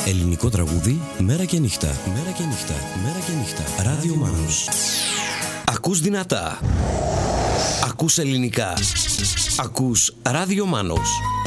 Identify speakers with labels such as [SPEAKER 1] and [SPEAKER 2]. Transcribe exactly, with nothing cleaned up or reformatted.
[SPEAKER 1] Ελληνικό τραγούδι, μέρα και νύχτα. Μέρα και νύχτα. Μέρα και νύχτα. Ράδιο Μάνος. Ακούς δυνατά. Ακούς ελληνικά. Ακούς Ράδιο Μάνος.